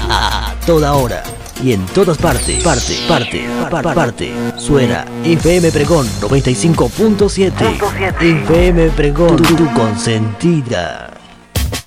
A toda hora y en todas partes. Parte. Suena FM Pregón 95.7. FM Pregón, tu consentida.